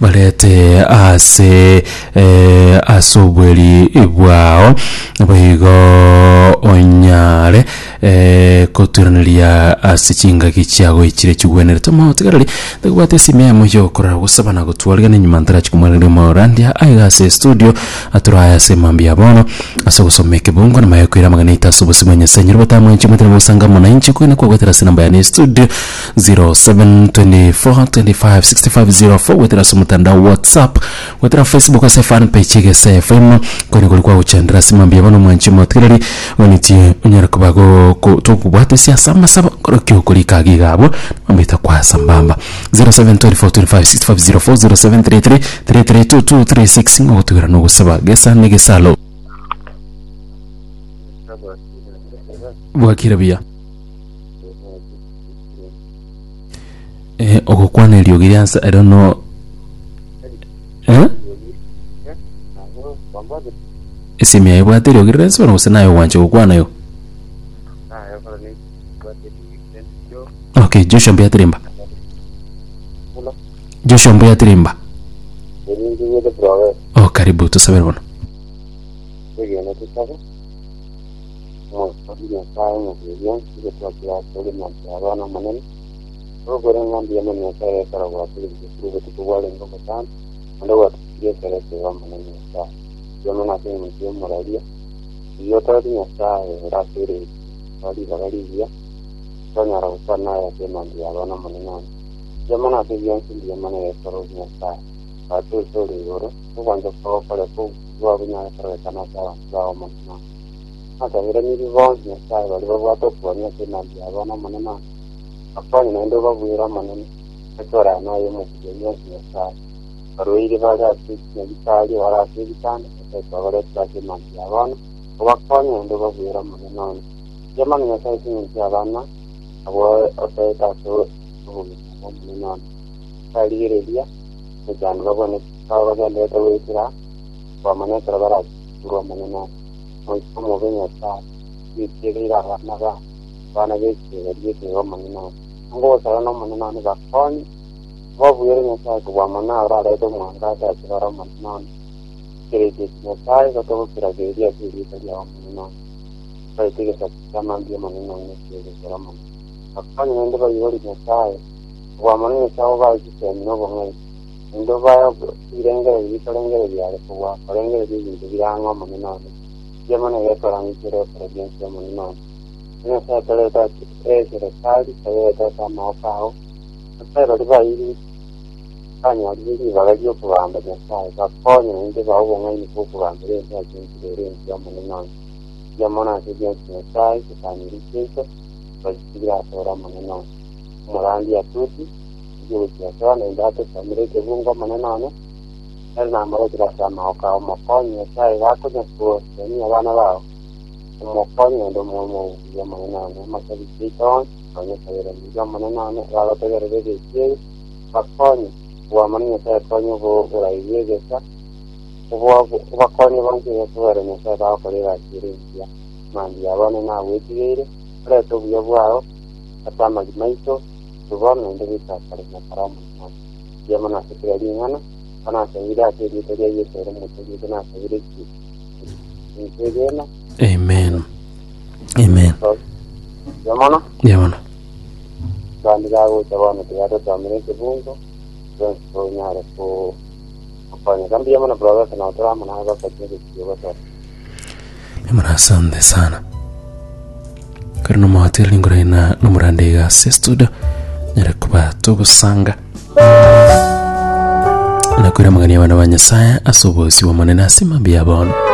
balete ase asobweli ibwao bayigo onyare koturaniria asichinga kichago ichire chugwenere tomo tigarali dagwate simya moyo kora gusabana gutwalga ni nyumantara chikumwanire morandia aigase studio aturaya semambia bono asogusomeke bungo na mayokwira maganita subusimanya senyero batamu nchimutira busanga mona inchi kwena kwa gwetera sinamba ya studio 0724256504 wetera sumutanda WhatsApp wetera Facebook ase fan page ge FM kwene kulikuwa uchandra simambia bono mwanchi motirali oniti onyara kubago tukubwate siasa masaba korokyo kulika gigabo mambita kwa sambamba 0724256504 0733332236 ngotugira no gusaba gesa negesalo bwakira bia ogokwana elio giriansa I don't know Esimia ibwate elio giriansa wana usenayo wanje ogokwana yo Okay, Joshua Mbiatirimba Joshua Mbiatirimba Oh, karibu tusabiri bono Soñara usana ya semandi abana maneno jamana tiyansi jamana ya soronya sa atu sori goro kubanza ko pale ko wabunya para kana sawa maneno hata vile ni vonzi ya sa wale wato kwa ni semandi abana maneno apani ndio babuira maneno atora nayo mu kujenya ya sa aroire baga sisi bitali wala sisi sana kwa wale kwa semandi abana wakanya ndio babuira maneno jamana ya sa sisi abana abo oteta so umuntu kalirelia cyane babone kawa gande tawetira bamane tarabara ngo manena mu benya ta yikirira abana bana bese bagite ngo manena ngo sarana manena ni bakoni bavuye nyasa kubamana arara to mwanga ta kirara manena kireke nyasa ko to kirageria kiri ya manena sai tige sama ndio manena ni kirara manena akanya nende bayori nyasaye wamane sawo bayisemino bomwe ndo bayo irengere bitorengere byare kuwa korengere bintu biranga maneno yamana yatorangire president maneno nesa taleta serikali taleta kama kao sasa bayi kanya biri bagayo kubamba nyasaye bakonya nende bawo ngani kubambire ya kintu ya maneno yamana president nyasaye kutanirikeka bagira tora maneno murandi ya tuti igihe cyasana indate samireke bunga maneno na mara kirasama oka umukonye sai bakonya ko ni abana bao umukonye ndo mu ya maneno masabi kiton kanya sayera ni ya maneno ala tegere de kiye bakonye wa maneno sai konyo bo urayegesa bakonye bangi ya tuwere ni sai ba korera kirinja mandi abana na wetigere preto bwao atama gimaito tubona ndabita kare na karamu yamana sekiralingana kana sayira tedi tedi yesere mutegi kana sayira ki ngena Amen yamana bandigawo tabana tigato tamire kubungo so nyare ko apanya kambi yamana brother kana otra mana ba pakete kiyo ba yamana asante sana karno mawatiri linguraina numurandega studio nyare kuba tubusanga nakwira magani abana banyasaya asobosi wa manena simambia bono